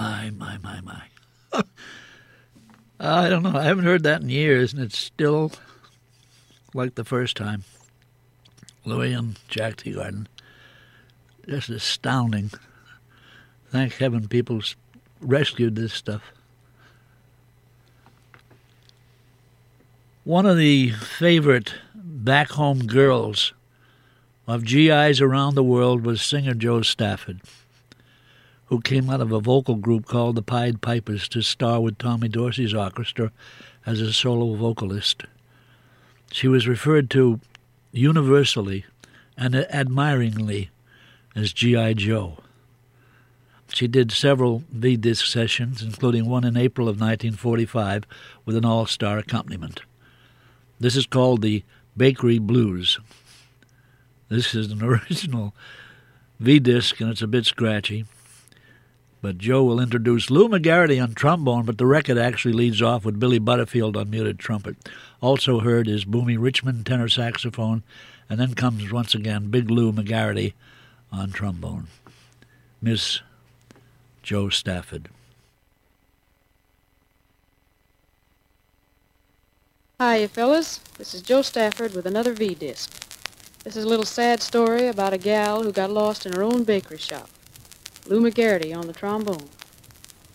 My. I don't know. I haven't heard that in years, and it's still like the first time. Louis and Jack Teagarden. Just astounding. Thank heaven people rescued this stuff. One of the favorite back-home girls of GIs around the world was singer Jo Stafford, who came out of a vocal group called the Pied Pipers to star with Tommy Dorsey's orchestra as a solo vocalist. She was referred to universally and admiringly as G.I. Joe. She did several V-disc sessions, including one in April of 1945 with an all-star accompaniment. This is called the Bakery Blues. This is an original V-disc, and it's a bit scratchy. But Joe will introduce Lou McGarity on trombone, but the record actually leads off with Billy Butterfield on muted trumpet. Also heard is Boomie Richmond tenor saxophone, and then comes once again Big Lou McGarity on trombone. Miss Jo Stafford. Hiya, fellas. This is Jo Stafford with another V-disc. This is a little sad story about a gal who got lost in her own bakery shop. Lou McGarity on the trombone.